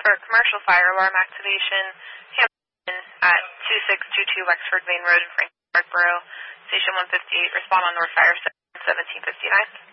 For commercial fire alarm activation, Hampton at 2622 Wexford Main Road in Franklin Park Borough. Station 158, respond on North Fire 1759.